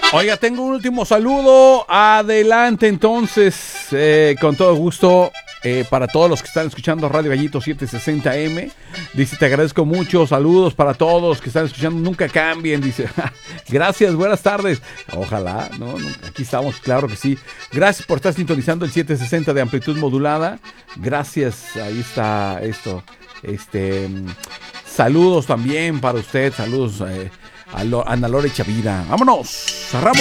Oiga, tengo un último saludo. Adelante, entonces, con todo gusto. Para todos los que están escuchando Radio Gallito 760M, dice, te agradezco mucho, saludos para todos que están escuchando, nunca cambien, dice, gracias, buenas tardes, ojalá, no, aquí estamos, claro que sí, gracias por estar sintonizando el 760 de amplitud modulada, gracias, ahí está esto, saludos también para usted, saludos a Ana Lore Chavira, vámonos, cerramos.